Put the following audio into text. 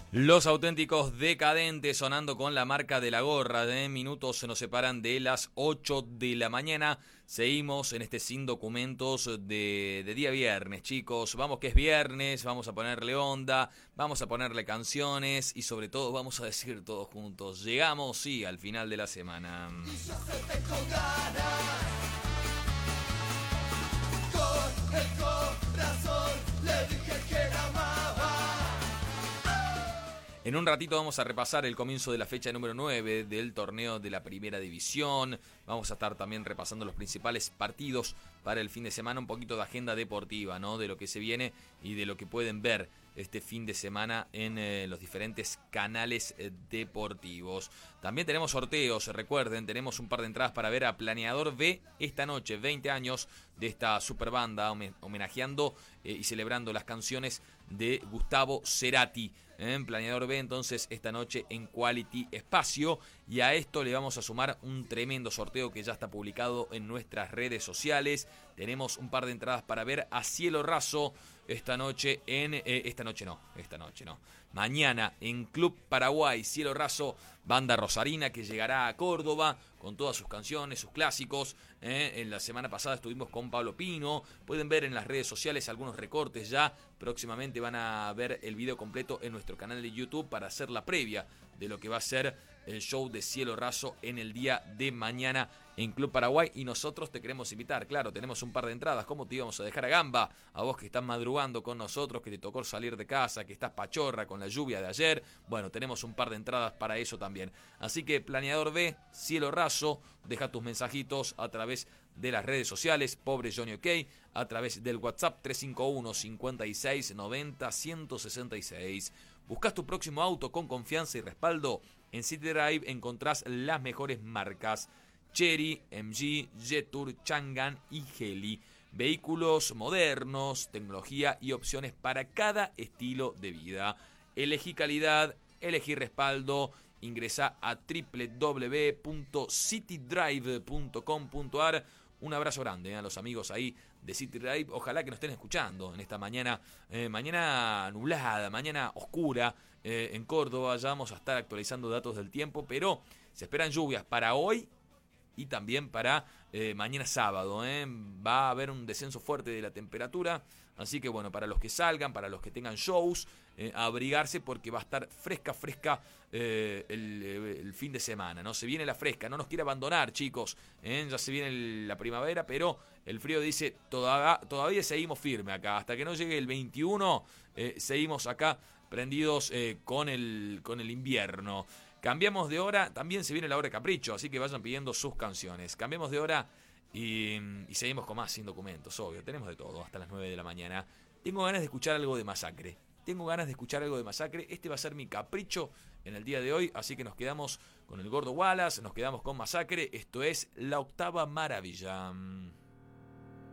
Los Auténticos Decadentes sonando con la marca de la gorra. De minutos se nos separan de las 8 de la mañana. Seguimos en este Sin Documentos de día viernes, chicos. Vamos que es viernes, vamos a ponerle onda, vamos a ponerle canciones y sobre todo vamos a decir todos juntos. Llegamos, sí, al final de la semana. Y yo se tengo ganas, con el corazón le dije que la amaba. En un ratito vamos a repasar el comienzo de la fecha número 9 del torneo de la Primera División. Vamos a estar también repasando los principales partidos para el fin de semana, un poquito de agenda deportiva, ¿no? De lo que se viene y de lo que pueden ver este fin de semana en los diferentes canales deportivos. También tenemos sorteos, recuerden, tenemos un par de entradas para ver a Planeador B esta noche, 20 años de esta super banda, homenajeando y celebrando las canciones de Gustavo Cerati. En Planeador B, entonces, esta noche en Quality Espacio. Y a esto le vamos a sumar un tremendo sorteo que ya está publicado en nuestras redes sociales. Tenemos un par de entradas para ver a Cielo Raso esta noche mañana en Club Paraguay. Cielo Raso, banda rosarina que llegará a Córdoba con todas sus canciones, sus clásicos. En la semana pasada estuvimos con Pablo Pino. Pueden ver en las redes sociales algunos recortes ya. Próximamente van a ver el video completo en nuestro canal de YouTube para hacer la previa de lo que va a ser el show de Cielo Raso en el día de mañana en Club Paraguay. Y nosotros te queremos invitar, claro, tenemos un par de entradas. ¿Cómo te íbamos a dejar a gamba? A vos que estás madrugando con nosotros, que te tocó salir de casa, que estás pachorra con la lluvia de ayer. Bueno, tenemos un par de entradas para eso también. Así que Planeador B, Cielo Raso, deja tus mensajitos a través de las redes sociales, Pobre Johnny OK, a través del WhatsApp 351 56 90 166. ¿Buscas tu próximo auto con confianza y respaldo? En City Drive encontrás las mejores marcas: Chery, MG, Jetour, Chang'an y Geely. Vehículos modernos, tecnología y opciones para cada estilo de vida. Elegí calidad, elegí respaldo. Ingresa a www.citydrive.com.ar. Un abrazo grande a los amigos ahí de City Drive. Ojalá que nos estén escuchando en esta mañana, mañana nublada, mañana oscura en Córdoba. Ya vamos a estar actualizando datos del tiempo, pero se esperan lluvias para hoy y también para mañana sábado. Va a haber un descenso fuerte de la temperatura. Así que bueno, para los que salgan, para los que tengan shows, a abrigarse porque va a estar fresca el fin de semana, ¿no? Se viene la fresca, no nos quiere abandonar, chicos. Ya se viene la primavera, pero el frío dice, todavía seguimos firme acá. Hasta que no llegue el 21, seguimos acá prendidos con el invierno. Cambiamos de hora, también se viene la hora de capricho, así que vayan pidiendo sus canciones. Cambiamos de hora y seguimos con más Sin Documentos, obvio. Tenemos de todo hasta las 9 de la mañana. Tengo ganas de escuchar algo de Masacre. Este va a ser mi capricho en el día de hoy, así que nos quedamos con el Gordo Wallace, nos quedamos con Masacre. Esto es La Octava Maravilla.